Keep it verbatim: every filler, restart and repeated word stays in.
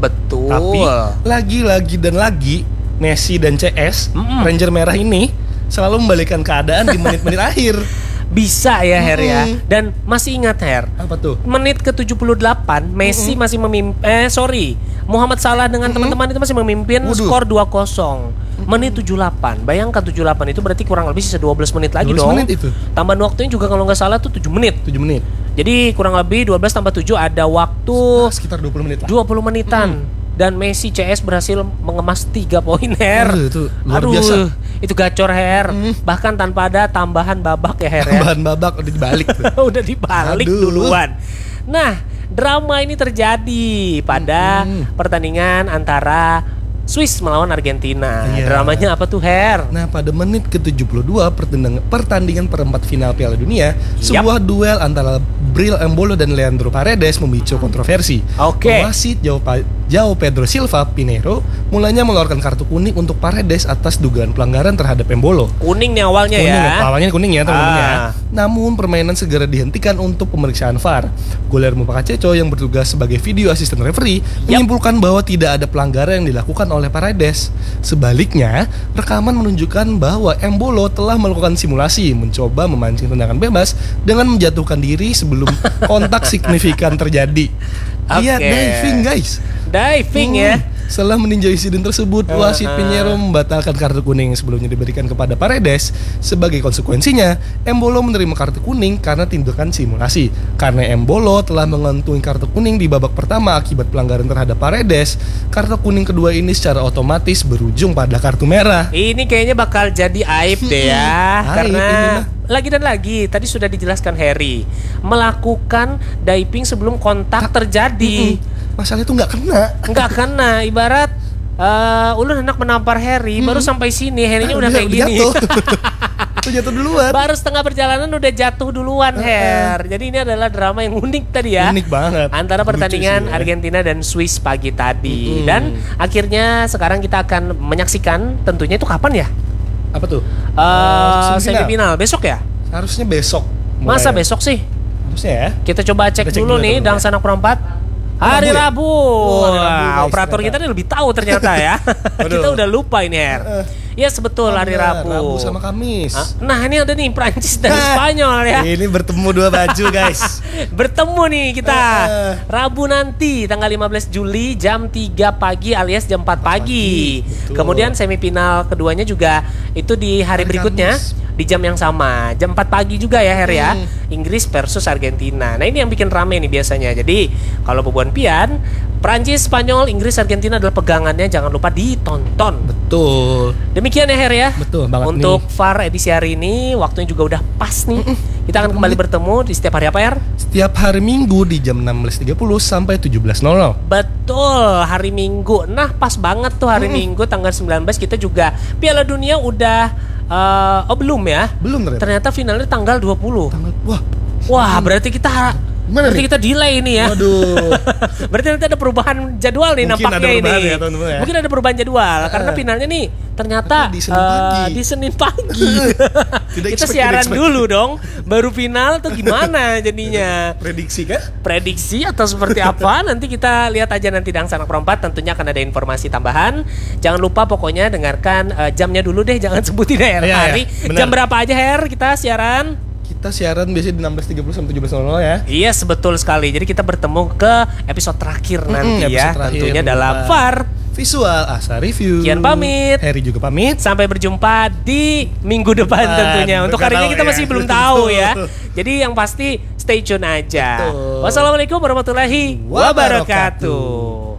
Betul. Tapi lagi-lagi dan lagi Messi dan C S Mm-mm. Ranger Merah ini selalu membalikan keadaan di menit-menit akhir. Bisa ya Her ya. Dan masih ingat Her, apa tuh? Menit ke tujuh puluh delapan Messi mm-hmm. masih memimpin eh sorry Muhammad Salah dengan mm-hmm. teman-teman itu masih memimpin. Waduh. Skor dua kosong. Menit tujuh puluh delapan. Bayangkan tujuh puluh delapan itu berarti kurang lebih sisa dua belas menit lagi dong. Menit itu. Tambahan waktunya juga kalau nggak salah tuh tujuh menit. tujuh menit. Jadi kurang lebih dua belas tambah tujuh ada waktu sekitar dua puluh menit lah. dua puluh menitan. Mm-hmm. Dan Messi C S berhasil mengemas tiga poin Her. Aduh, itu luar Aduh, biasa. Itu gacor Her. Mm. Bahkan tanpa ada tambahan babak ya Her. Tambahan ya? babak udah dibalik. Udah dibalik Aduh. duluan. Nah, drama ini terjadi pada mm. pertandingan antara Swiss melawan Argentina. Yeah. Dramanya apa tuh Her? Nah, pada menit ke tujuh puluh dua pertandingan, pertandingan perempat final Piala Dunia, yep. sebuah duel antara Bril Embolo dan Leandro Paredes memicu kontroversi. Oke. Okay. Wasit João, João Pedro Silva Pinheiro mulanya mengeluarkan kartu kuning untuk Paredes atas dugaan pelanggaran terhadap Embolo. Kuning nih awalnya kuning, ya. Awalnya kuning ya teman-teman ah. ya. Namun permainan segera dihentikan untuk pemeriksaan V A R. Guillermo Pacheco yang bertugas sebagai video asisten referee yep. menyimpulkan bahwa tidak ada pelanggaran yang dilakukan oleh Paredes. Sebaliknya, rekaman menunjukkan bahwa Embolo telah melakukan simulasi mencoba memancing tendangan bebas dengan menjatuhkan diri sebelum kontak signifikan terjadi. Dia okay. diving guys. Diving hmm. ya. Setelah meninjau insiden tersebut, uh-huh. wasit Pinheiro membatalkan kartu kuning yang sebelumnya diberikan kepada Paredes. Sebagai konsekuensinya, Embolo menerima kartu kuning karena tindakan simulasi. Karena Embolo telah mengantungi kartu kuning di babak pertama akibat pelanggaran terhadap Paredes, kartu kuning kedua ini secara otomatis berujung pada kartu merah. Ini kayaknya bakal jadi aib deh ya. Karena lagi dan lagi tadi sudah dijelaskan Harry melakukan diving sebelum kontak terjadi. Mm-mm. Masalahnya itu nggak kena, nggak kena. Ibarat uh, ulun hendak menampar Harry, hmm. baru sampai sini Harry-nya udah kayak gini. Itu jatuh duluan. Baru setengah perjalanan udah jatuh duluan Her. Jadi ini adalah drama yang unik tadi ya. Unik banget. Antara pertandingan sih, ya. Argentina dan Swiss pagi tadi. Hmm. Dan akhirnya sekarang kita akan menyaksikan tentunya itu kapan ya? Apa tuh? Uh, semifinal besok ya? Harusnya besok. Masa ya? Besok sih? Harusnya ya. Kita coba cek, kita cek dulu, dulu nih Dang Sanak Perempat. Hari Rabu, oh, hari Rabu guys, operator ternyata. Kita lebih tahu ternyata ya. Kita udah lupa ini Her. Ya sebetul hari Rabu. Rabu sama Kamis. Nah ini ada nih Prancis dan Spanyol ya. Ini bertemu dua baju guys. Bertemu nih kita Rabu nanti tanggal lima belas Juli jam tiga pagi alias jam empat pagi. Betul. Kemudian semifinal keduanya juga itu di hari, hari berikutnya Kamis. Di jam yang sama jam empat pagi juga ya Her ya. Hmm. Inggris versus Argentina. Nah ini yang bikin rame nih biasanya. Jadi kalau Boboan Pian, Prancis, Spanyol, Inggris, Argentina adalah pegangannya, jangan lupa ditonton. Betul. Demikian ya Her ya. Betul banget. Untuk nih. V A R edisi hari ini waktunya juga udah pas nih. Mm-mm. Kita akan kembali bertemu di setiap hari apa Her? Setiap hari Minggu di jam enam belas tiga puluh sampai tujuh belas nol nol. Betul, hari Minggu. Nah pas banget tuh hari Mm-mm. Minggu tanggal sembilan belas kita juga Piala Dunia udah uh, oh belum ya? Belum ternyata. Ternyata finalnya tanggal dua puluh. Tanggal, wah. Wah, berarti kita Gimana berarti nih? kita delay ini ya. Waduh. Berarti nanti ada perubahan jadwal nih. Mungkin nampaknya ini. Ya, ya. Mungkin ada perubahan jadwal uh, karena finalnya nih ternyata di Senin pagi. Uh, di Senin pagi. Kita expect, siaran dulu dong, baru final tuh gimana jadinya? Prediksi kan? Prediksi atau seperti apa? Nanti kita lihat aja nanti Dang Sanak Perempat. Tentunya akan ada informasi tambahan. Jangan lupa pokoknya dengarkan uh, jamnya dulu deh, jangan sebutin Her ya, hari. Ya, jam berapa aja Her kita siaran? Kita siaran biasanya di enam belas tiga puluh sampai tujuh belas nol nol ya. Iya, betul sekali. Jadi kita bertemu ke episode terakhir nanti mm-hmm, ya. Terakhir, tentunya dalam V A R Visual Asa Review. Kian pamit. Harry juga pamit. Sampai berjumpa di minggu depan Man, tentunya. Untuk hari ini kita ya. masih belum tahu ya. Jadi yang pasti stay tune aja. Betul. Wassalamualaikum warahmatullahi wabarakatuh.